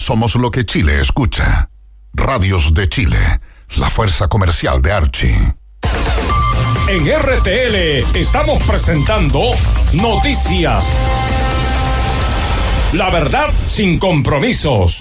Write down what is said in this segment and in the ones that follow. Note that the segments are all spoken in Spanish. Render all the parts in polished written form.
Somos lo que Chile escucha. Radios de Chile, la fuerza comercial de Archie. En RTL estamos presentando Noticias. La verdad sin compromisos.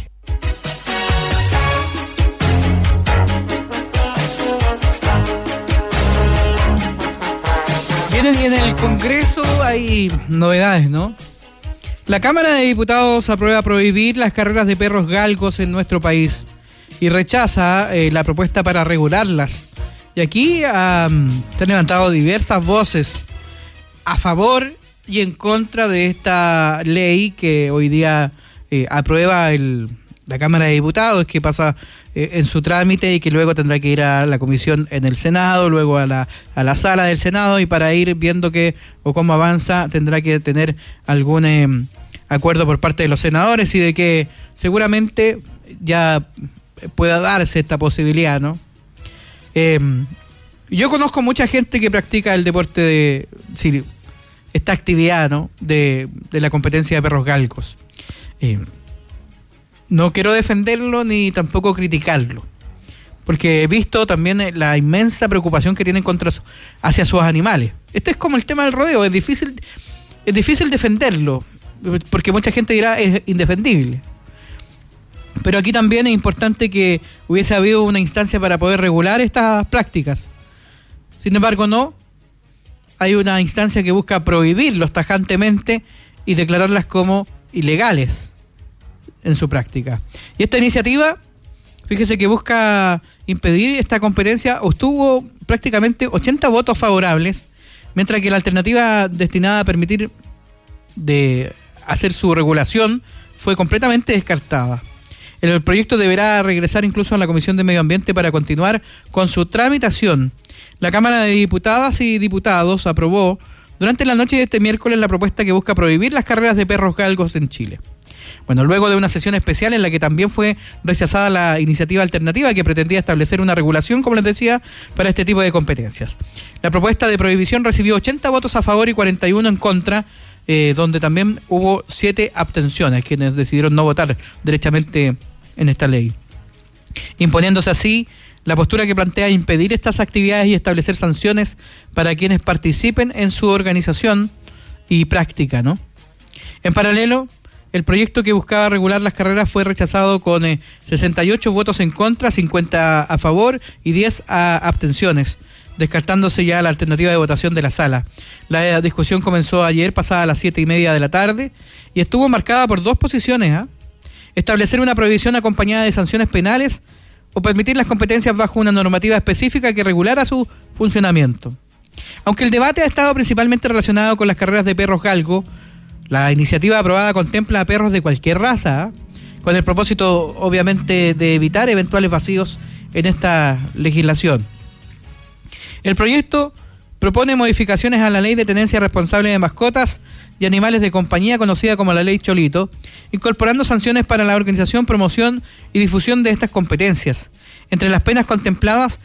Bien, en el Congreso hay novedades, ¿no? La Cámara de Diputados aprueba prohibir las carreras de perros galgos en nuestro país y rechaza la propuesta para regularlas. Y aquí se han levantado diversas voces a favor y en contra de esta ley que hoy día aprueba la Cámara de Diputados, que pasa en su trámite y que luego tendrá que ir a la comisión en el Senado, luego a la sala del Senado, y para ir viendo cómo avanza tendrá que tener algún acuerdo por parte de los senadores, y de que seguramente ya pueda darse esta posibilidad, ¿no? Yo conozco mucha gente que practica el deporte esta actividad, ¿no? de la competencia de perros galgos. No quiero defenderlo ni tampoco criticarlo, porque he visto también la inmensa preocupación que tienen hacia sus animales. Esto es como el tema del rodeo, es difícil defenderlo, porque mucha gente dirá es indefendible. Pero aquí también es importante que hubiese habido una instancia para poder regular estas prácticas. Sin embargo, no. Hay una instancia que busca prohibirlos tajantemente y declararlas como ilegales en su práctica. Y esta iniciativa, fíjese que busca impedir esta competencia, obtuvo prácticamente 80 votos favorables, mientras que la alternativa destinada a permitir de hacer su regulación fue completamente descartada. El proyecto deberá regresar incluso a la Comisión de Medio Ambiente para continuar con su tramitación. La Cámara de Diputadas y Diputados aprobó durante la noche de este miércoles la propuesta que busca prohibir las carreras de perros galgos en Chile. Bueno, luego de una sesión especial en la que también fue rechazada la iniciativa alternativa que pretendía establecer una regulación, como les decía, para este tipo de competencias. La propuesta de prohibición recibió 80 votos a favor y 41 en contra, donde también hubo 7 abstenciones, quienes decidieron no votar derechamente en esta ley, imponiéndose así la postura que plantea impedir estas actividades y establecer sanciones para quienes participen en su organización y práctica, ¿no? En paralelo, el proyecto que buscaba regular las carreras fue rechazado con 68 votos en contra, 50 a favor y 10 abstenciones, descartándose ya la alternativa de votación de la sala. La discusión comenzó ayer pasada las 7:30 de la tarde y estuvo marcada por 2 posiciones, establecer una prohibición acompañada de sanciones penales o permitir las competencias bajo una normativa específica que regulara su funcionamiento. Aunque el debate ha estado principalmente relacionado con las carreras de perros galgo, la iniciativa aprobada contempla a perros de cualquier raza, con el propósito obviamente de evitar eventuales vacíos en esta legislación. El proyecto propone modificaciones a la Ley de Tenencia Responsable de Mascotas y Animales de Compañía, conocida como la Ley Cholito, incorporando sanciones para la organización, promoción y difusión de estas competencias. Entre las penas contempladas